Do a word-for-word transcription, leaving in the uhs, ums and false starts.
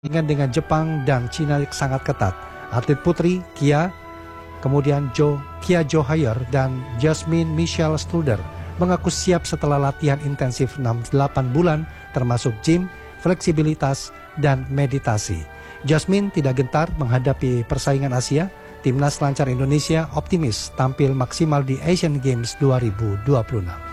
Dengan dengan Jepang dan Cina sangat ketat. Atlet putri Kia, kemudian Jo Kia Jo Hayer dan Jasmine Michelle Studer mengaku siap setelah latihan intensif enam delapan bulan termasuk gym, fleksibilitas, dan meditasi. Jasmine tidak gentar menghadapi persaingan Asia. Timnas selancar Indonesia optimis tampil maksimal di Asian Games dua ribu dua puluh enam.